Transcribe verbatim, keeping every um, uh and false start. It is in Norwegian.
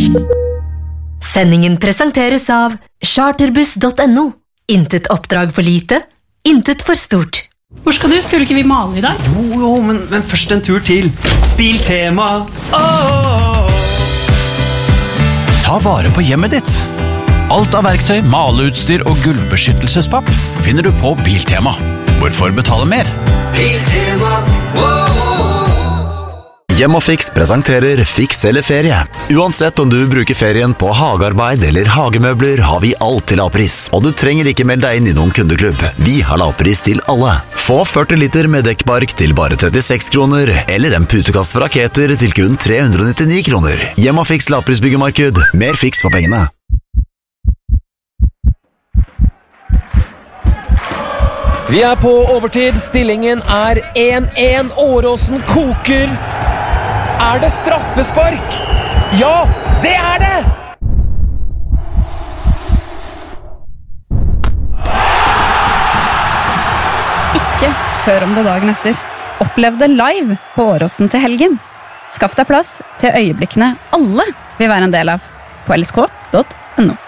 Sendingen presenteres av charterbuss punktum no. Intet oppdrag for lite, intet for stort. Hvor skal du? Skulle ikke vi male i dag? Jo, jo, men, men først en tur til Biltema. Åh! Ta vare på hjemmet ditt. Alt av verktøy, maleutstyr og gulvbeskyttelsespapp finner du på Biltema. Hvorfor betale mer? Biltema, wow! Hjem og Fiks presenterer Fiks eller ferie. Uansett om du bruker ferien på hagearbeid eller hagemøbler, har vi alt til lavpris. Og du trenger ikke melde deg inn i noen kundeklubb. Vi har lavpris til alle. Få førti liter med dekkbark til bare trettiseks kroner, eller en putekast for raketer til kun tre hundre og nittini kroner. Hjem og Fiks lavprisbyggemarked. Mer Fiks for pengene. Vi er på overtid. Stillingen er en en. Åråsen koker. Er det straffespark? Ja, det er det! Ikke hør om det dagen etter. Opplev det live på Åråsen til helgen. Skaff deg plass til øyeblikkene alle vil være en del av på l s k punktum no.